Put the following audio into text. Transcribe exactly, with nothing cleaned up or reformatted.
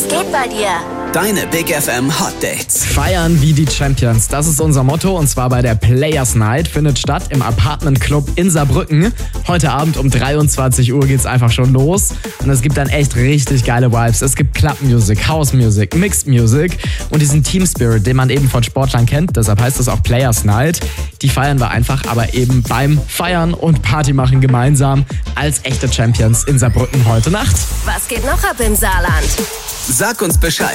Was geht bei dir? Deine Big F M Hot Dates. Feiern wie die Champions, das ist unser Motto, und zwar bei der Players Night, findet statt im Apartment Club in Saarbrücken. Heute Abend um dreiundzwanzig Uhr geht's einfach schon los und es gibt dann echt richtig geile Vibes. Es gibt Club Music, House Music, Mixed Music und diesen Team Spirit, den man eben von Sportlern kennt, deshalb heißt es auch Players Night. Die feiern wir einfach, aber eben beim Feiern und Party machen gemeinsam als echte Champions in Saarbrücken heute Nacht. Was geht noch ab im Saarland? Sag uns Bescheid.